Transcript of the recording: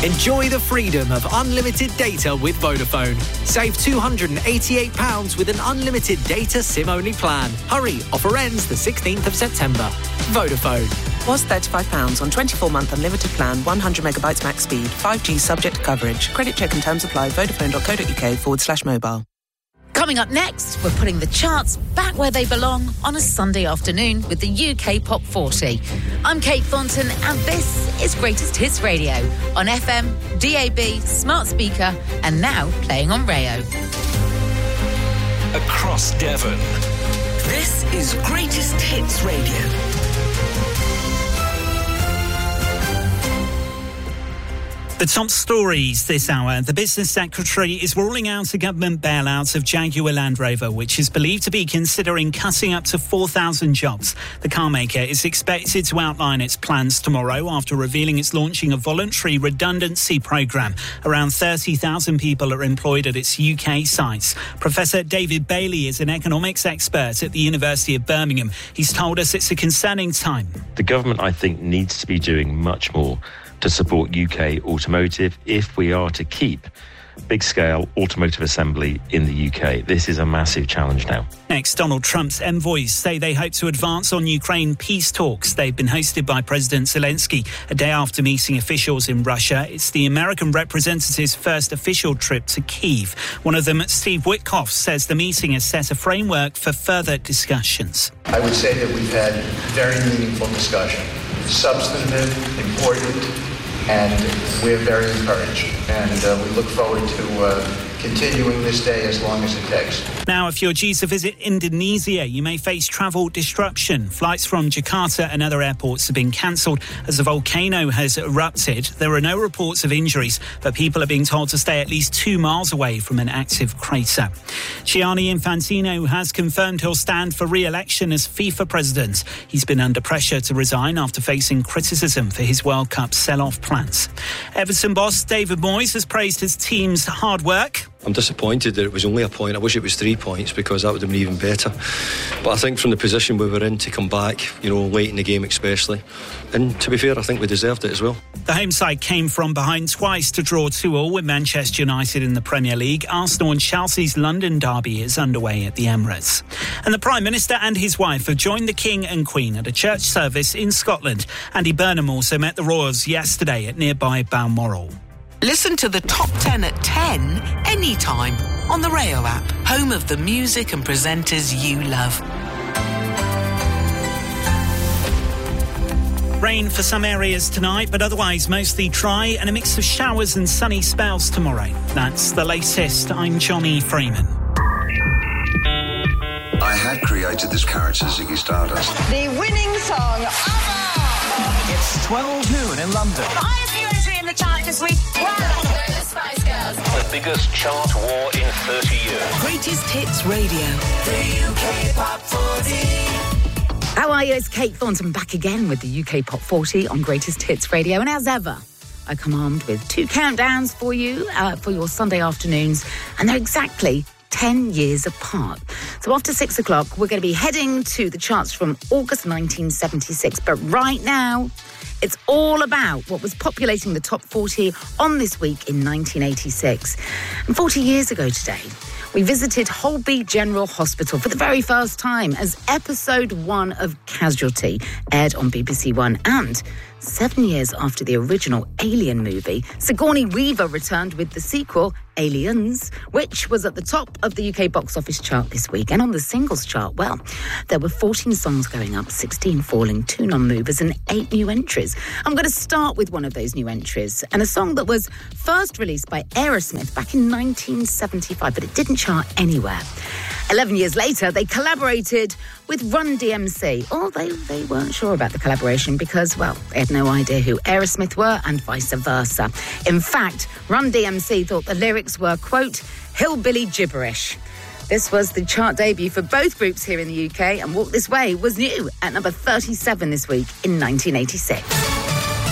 Enjoy the freedom of unlimited data with Vodafone. Save £288 with an unlimited data SIM-only plan. Hurry, offer ends the 16th of September. Vodafone. Was £35 on 24-month unlimited plan, 100 megabytes max speed, 5G subject to coverage. Credit check and terms apply. Vodafone.co.uk/mobile. Coming up next, we're putting the charts back where they belong on a Sunday afternoon with the UK Pop 40. I'm Kate Thornton, and this is Greatest Hits Radio on FM, DAB, smart speaker, and now playing on Rayo. Across Devon, this is Greatest Hits Radio. The top stories this hour. The Business Secretary is ruling out a government bailout of Jaguar Land Rover, which is believed to be considering cutting up to 4,000 jobs. The carmaker is expected to outline its plans tomorrow after revealing it's launching a voluntary redundancy programme. Around 30,000 people are employed at its UK sites. Professor David Bailey is an economics expert at the University of Birmingham. He's told us it's a concerning time. The government, I think, needs to be doing much more to support UK automotive if we are to keep big-scale automotive assembly in the UK. This is a massive challenge now. Next, Donald Trump's envoys say they hope to advance on Ukraine peace talks. They've been hosted by President Zelensky a day after meeting officials in Russia. It's the American representative's first official trip to Kyiv. One of them, Steve Witkoff, says the meeting has set a framework for further discussions. I would say that we've had very meaningful discussion, substantive, important, and we're very encouraged, and we look forward to continuing this day as long as it takes. Now, if you're due to visit Indonesia, you may face travel disruption. Flights from Jakarta and other airports have been cancelled as a volcano has erupted. There are no reports of injuries, but people are being told to stay at least 2 miles away from an active crater. Gianni Infantino has confirmed he'll stand for re-election as FIFA president. He's been under pressure to resign after facing criticism for his World Cup sell-off plans. Everton boss David Moyes has praised his team's hard work. I'm disappointed that it was only a point. I wish it was 3 points because that would have been even better. But I think from the position we were in to come back, late in the game especially, and to be fair, I think we deserved it as well. The home side came from behind twice to draw 2-2 with Manchester United in the Premier League. Arsenal and Chelsea's London derby is underway at the Emirates. And the Prime Minister and his wife have joined the King and Queen at a church service in Scotland. Andy Burnham also met the royals yesterday at nearby Balmoral. Listen to the top 10 at 10 anytime on the Rayo app, home of the music and presenters you love. Rain for some areas tonight, but otherwise mostly dry and a mix of showers and sunny spells tomorrow. That's the latest. I'm Johnny Freeman. I had created this character, Ziggy Stardust. The winning song, ABBA! It's 12 noon in London. Highest new entry in the chart this week. Wow! The Spice Girls. The biggest chart war in 30 years. Greatest Hits Radio. The UK Pop 40. How are you? It's Kate Thornton back again with the UK Pop 40 on Greatest Hits Radio. And as ever, I come armed with 2 countdowns for you for your Sunday afternoons. And they're exactly 10 years apart. So after 6 o'clock, we're going to be heading to the charts from August 1976. But right now, it's all about what was populating the top 40 on this week in 1986. And 40 years ago today, we visited Holby General Hospital for the very first time as episode 1 of Casualty aired on BBC One. And 7 years after the original Alien movie, Sigourney Weaver returned with the sequel, Aliens, which was at the top of the UK box office chart this week. And on the singles chart, well, there were 14 songs going up, 16 falling, 2 non-movers and 8 new entries. I'm going to start with one of those new entries and a song that was first released by Aerosmith back in 1975, but it didn't chart anywhere. 11 years later, they collaborated with Run DMC. Or they weren't sure about the collaboration because, well, they had no idea who Aerosmith were and vice versa. In fact, Run DMC thought the lyrics were, quote, hillbilly gibberish. This was the chart debut for both groups here in the UK, and Walk This Way was new at number 37 this week in 1986.